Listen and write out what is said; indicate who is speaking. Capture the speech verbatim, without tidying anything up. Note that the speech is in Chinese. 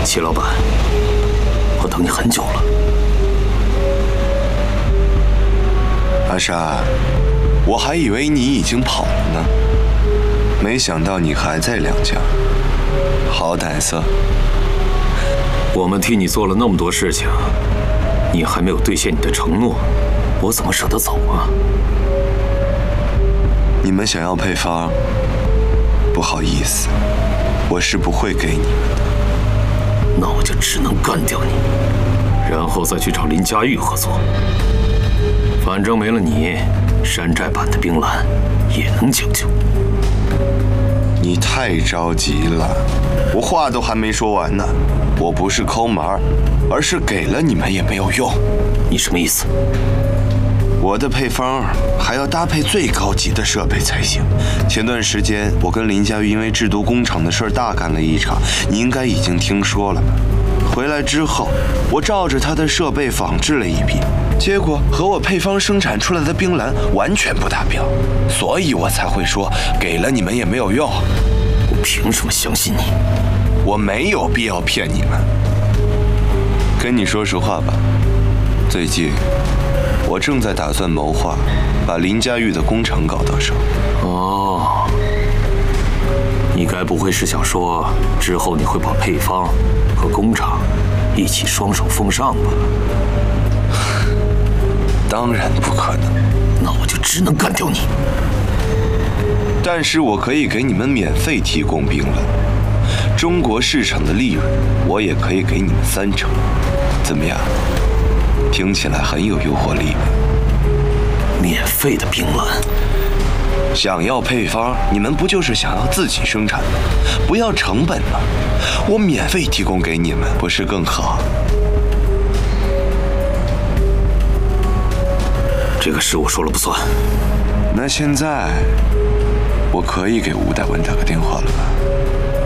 Speaker 1: 齐老板，我等你很久了。
Speaker 2: 阿沙，我还以为你已经跑了呢，没想到你还在两家，好胆色。
Speaker 1: 我们替你做了那么多事情，你还没有兑现你的承诺，我怎么舍得走啊？
Speaker 2: 你们想要配方，不好意思，我是不会给你们的。
Speaker 1: 那我就只能干掉你，然后再去找林佳玉合作。反正没了你，山寨版的冰蓝也能讲究。
Speaker 2: 你太着急了，我话都还没说完呢。我不是抠门儿，而是给了你们也没有用。
Speaker 1: 你什么意思？
Speaker 2: 我的配方还要搭配最高级的设备才行。前段时间我跟林佳玉因为制毒工厂的事儿大干了一场，你应该已经听说了吧？回来之后，我照着他的设备仿制了一批，结果和我配方生产出来的冰蓝完全不达标，所以我才会说给了你们也没有用。
Speaker 1: 我凭什么相信你？
Speaker 2: 我没有必要骗你们。跟你说实话吧，最近我正在打算谋划把林佳玉的工厂搞到手。
Speaker 1: 哦，你该不会是想说之后你会把配方和工厂一起双手奉上吧？
Speaker 2: 当然不可能。
Speaker 1: 那我就只能干掉你。
Speaker 2: 但是我可以给你们免费提供冰蓝，中国市场的利润我也可以给你们三成，怎么样？听起来很有诱惑力吧？
Speaker 1: 免费的冰蓝，
Speaker 2: 想要配方，你们不就是想要自己生产吗？不要成本吗？我免费提供给你们，不是更好？
Speaker 1: 这个事我说了不算。
Speaker 2: 那现在，我可以给吴大文打个电话了吧？